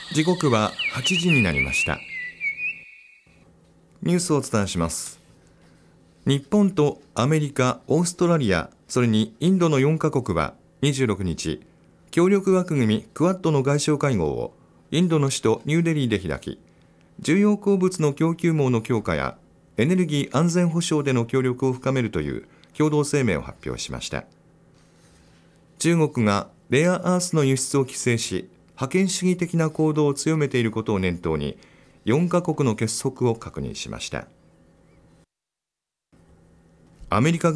時刻は8時になりました。ニュースをお伝えします。日本とアメリカ、オーストラリア、それにインドの4カ国は26日、協力枠組みクアッドの外相会合をインドの首都ニューデリーで開き、重要鉱物の供給網の強化やエネルギー安全保障での協力を深めるという共同声明を発表しました。中国がレアアースの輸出を規制し、覇権主義的な行動を強めていることを念頭に、4カ国の結束を確認しました。アメリカ